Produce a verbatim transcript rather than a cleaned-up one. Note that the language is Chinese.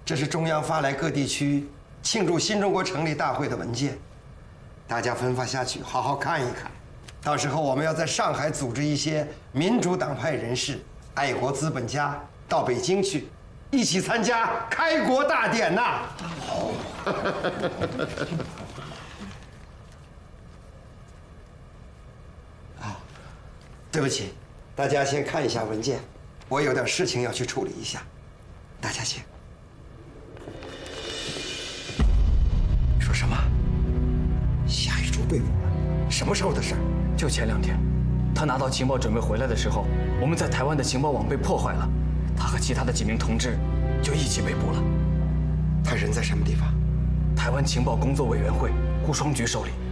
这是中央发来各地区庆祝新中国成立大会的文件，大家分发下去，好好看一看。到时候我们要在上海组织一些民主党派人士、爱国资本家到北京去，一起参加开国大典呐！好。啊，对不起，大家先看一下文件，我有点事情要去处理一下，大家请。说什么？夏玉竹被捕了？什么时候的事儿？ 就前两天，他拿到情报准备回来的时候，我们在台湾的情报网被破坏了，他和其他的几名同志就一起被捕了。 他人在什么地方？ 台湾情报工作委员会顾双菊手里。